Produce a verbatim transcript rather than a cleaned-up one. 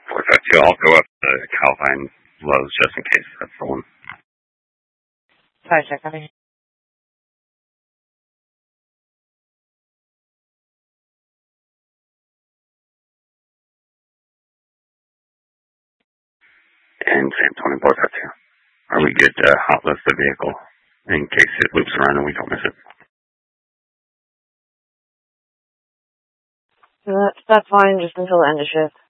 four five two, I'll go up to Calvine Lowe's just in case that's the one. Sorry, check. I mean. And San Antonio four five two. Are we good to hot list the vehicle in case it loops around and we don't miss it? That's, that's fine, just until the end of shift.